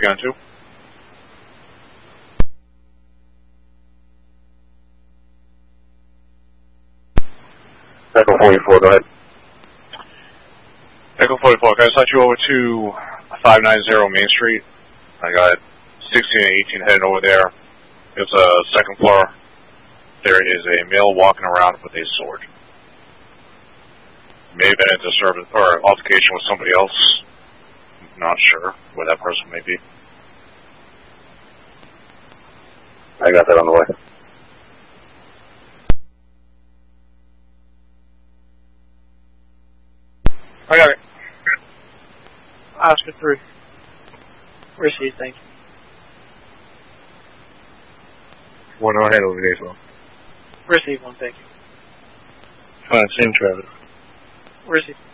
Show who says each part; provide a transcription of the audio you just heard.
Speaker 1: copy on 2.
Speaker 2: Echo 44, go ahead.
Speaker 1: Echo 44, can I send you over to 590 Main Street? I got 16 and 18 heading over there. It's a second floor. There is a male walking around with a sword. May have been into service or altercation with somebody else. Not sure where that person may be.
Speaker 2: I got that on the way.
Speaker 3: I got it. Oscar 3. Received, thank you.
Speaker 4: 1 on head over there as well.
Speaker 3: Received 1, thank you.
Speaker 4: Same Travis.
Speaker 3: Received.